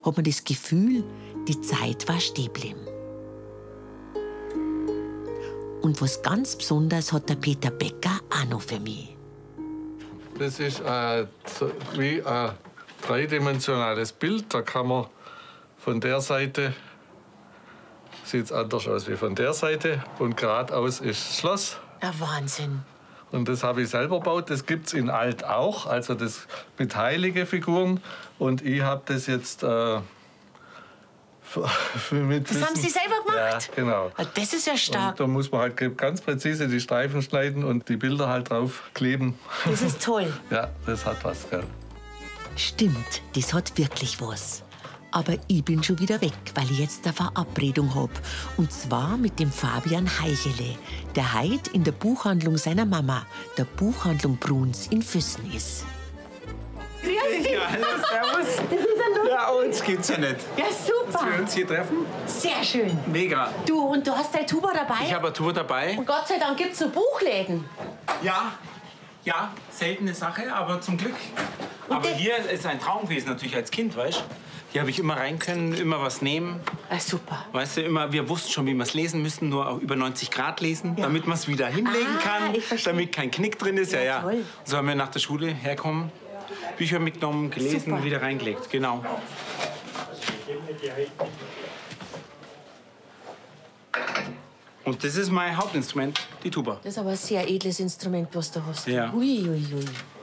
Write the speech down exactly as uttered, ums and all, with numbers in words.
hat man das Gefühl, die Zeit war stehen geblieben. Und was ganz Besonderes hat der Peter Becker auch noch für mich. Das ist äh, wie ein dreidimensionales Bild. Da kann man von der Seite, sieht es anders aus wie von der Seite, und geradeaus ist das Schloss. Ja, Wahnsinn. Und das habe ich selber gebaut. Das gibt es in alt auch, also das mit heilige Figuren. Und ich habe das jetzt äh, mit Das haben Sie selber gemacht? Ja, genau. Das ist ja stark. Und da muss man halt ganz präzise die Streifen schneiden und die Bilder halt drauf kleben. Das ist toll. Ja, das hat was, gell? Stimmt, das hat wirklich was. Aber ich bin schon wieder weg, weil ich jetzt eine Verabredung hab. Und zwar mit dem Fabian Heichele, der heut in der Buchhandlung seiner Mama, der Buchhandlung Bruns in Füssen ist. Grüß dich! Ja, hallo, servus. Das ist ja, ja, uns gibt's ja nicht. Ja, super. Dass wir uns hier treffen. Sehr schön. Mega. Du, und du hast dein Tuba dabei? Ich habe eine Tour dabei. Und Gott sei Dank gibt's so Buchläden. Ja, ja, seltene Sache, aber zum Glück. Und aber hier ist ein Traum gewesen, natürlich als Kind, weißt du? Hier habe ich immer rein können, immer was nehmen. Ah, super. Weißt du, immer, wir wussten schon, wie wir es lesen müssen, nur auch über neunzig Grad lesen, Ja. damit man es wieder hinlegen Ah, kann, ich verstehe. damit kein Knick drin ist. Ja, Ja, ja. toll. So haben wir nach der Schule herkommen, Bücher mitgenommen, gelesen, Super. wieder reingelegt. Genau. Und das ist mein Hauptinstrument, die Tuba. Das ist aber ein sehr edles Instrument, was du hast. Ja. Ui, ui, ui.